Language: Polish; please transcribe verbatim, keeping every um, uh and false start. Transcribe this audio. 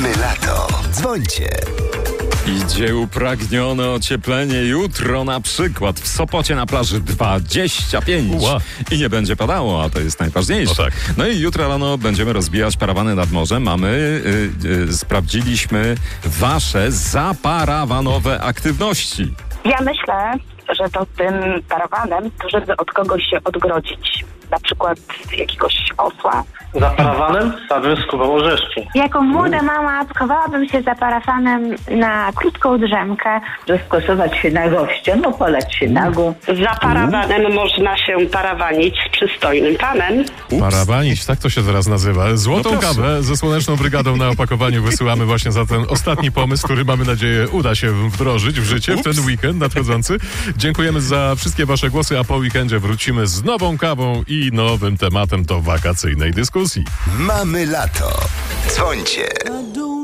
Mamy lato. Dzwońcie. Idzie upragnione ocieplenie jutro, na przykład w Sopocie na plaży dwadzieścia pięć. Ła. I nie będzie padało, a to jest najważniejsze. No tak. No i jutro rano będziemy rozbijać parawany nad morzem. Mamy, y, y, sprawdziliśmy wasze zaparawanowe aktywności. Ja myślę, że to tym parawanem, to żeby od kogoś się odgrodzić. Na przykład jakiegoś osła. Za parawanem stawem skubą orzeszki. Jako młoda mama schowałabym się za parafanem na krótką drzemkę. Rozkosować się na gościa, no polać się nago. Za parawanem można się parawanić z przystojnym panem. Parawanić, tak to się teraz nazywa. Złotą No proszę. kawę ze Słoneczną Brygadą na opakowaniu wysyłamy właśnie za ten ostatni pomysł, który mamy nadzieję uda się wdrożyć w życie w ten weekend nadchodzący. Dziękujemy za wszystkie wasze głosy, a po weekendzie wrócimy z nową kawą i nowym tematem do wakacyjnej dyskusji. Mamy lato. Dzwońcie.